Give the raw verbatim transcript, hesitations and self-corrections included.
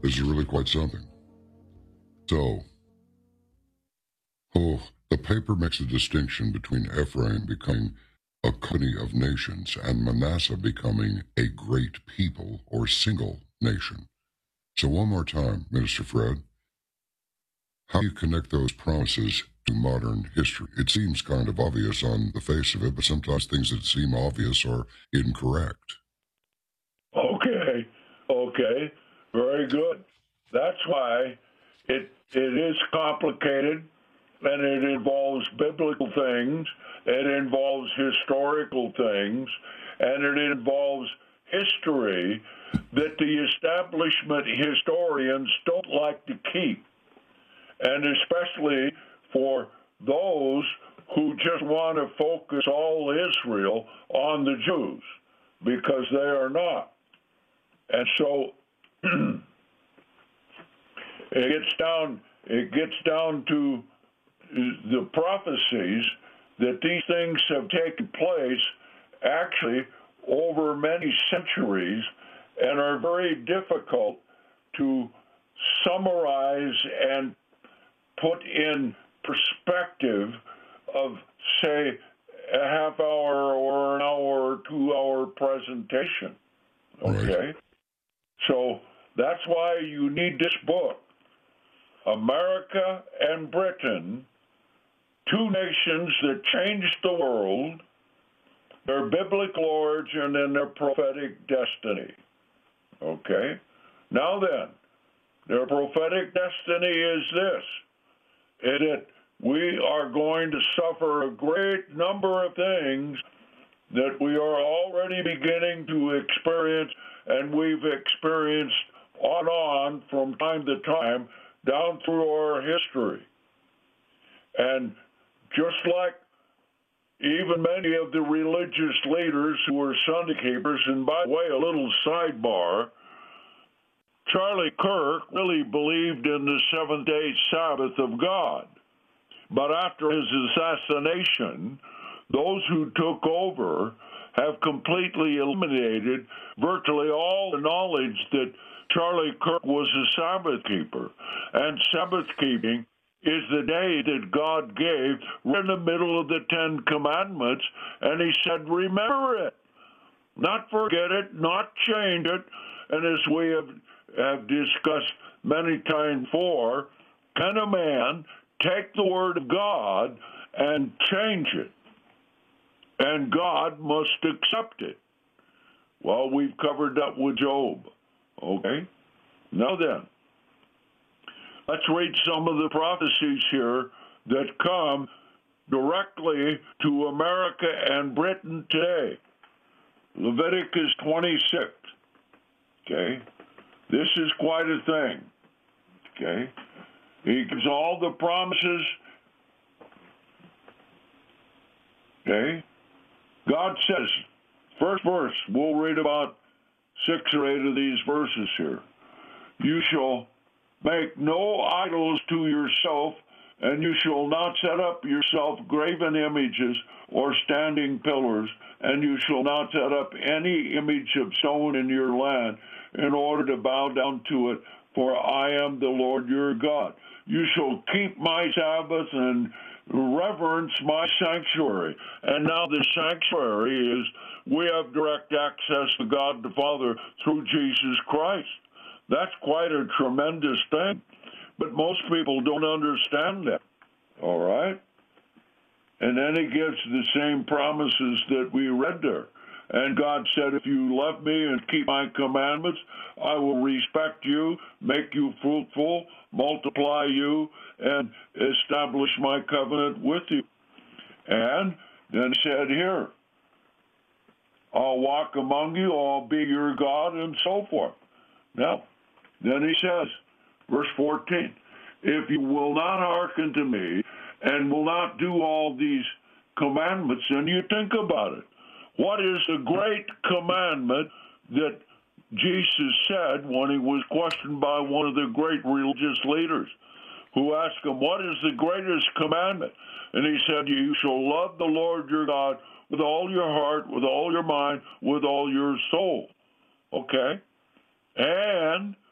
This is really quite something. So, oh, the paper makes a distinction between Ephraim becoming a company of nations and Manasseh becoming a great people or single nation. So one more time, Minister Fred, how do you connect those promises to modern history? It seems kind of obvious on the face of it, but sometimes things that seem obvious are incorrect. Okay, okay, very good. That's why it it is complicated, and it involves biblical things, it involves historical things, and it involves history that the establishment historians don't like to keep, and especially for those who just want to focus all Israel on the Jews, because they are not. And so it gets down it gets down to the prophecies that these things have taken place actually over many centuries and are very difficult to summarize and put in perspective of, say, a half hour or an hour or two hour presentation. Okay? Right. So that's why you need this book. America and Britain, two nations that changed the world, their biblical origin and their prophetic destiny. Okay? Now then, their prophetic destiny is this, is that we are going to suffer a great number of things that we are already beginning to experience, and we've experienced on on from time to time down through our history. And just like even many of the religious leaders who were Sunday keepers, and by the way, a little sidebar, Charlie Kirk really believed in the seventh-day Sabbath of God. But after his assassination, those who took over have completely eliminated virtually all the knowledge that Charlie Kirk was a Sabbath keeper. And Sabbath keeping is the day that God gave right in the middle of the Ten Commandments, and he said, remember it, not forget it, not change it. And as we have, have discussed many times before, can a man take the word of God and change it? And God must accept it. Well, we've covered that with Job. Okay? Now then, let's read some of the prophecies here that come directly to America and Britain today. Leviticus twenty-six. Okay? This is quite a thing. Okay? He gives all the promises. Okay? God says, first verse, we'll read about six or eight of these verses here. You shall make no idols to yourself, and you shall not set up yourself graven images or standing pillars, and you shall not set up any image of stone in your land in order to bow down to it, for I am the Lord your God. You shall keep my Sabbath and reverence my sanctuary. And now the sanctuary is, we have direct access to God the Father through Jesus Christ. That's quite a tremendous thing. But most people don't understand that. All right? And then he gives the same promises that we read there. And God said, if you love me and keep my commandments, I will respect you, make you fruitful, multiply you, and establish my covenant with you. And then he said here, I'll walk among you, I'll be your God, and so forth. Now, then he says, verse fourteen, if you will not hearken to me and will not do all these commandments, then you think about it. What is the great commandment that Jesus said when he was questioned by one of the great religious leaders who asked him, what is the greatest commandment? And he said, you shall love the Lord your God with all your heart, with all your mind, with all your soul. Okay? And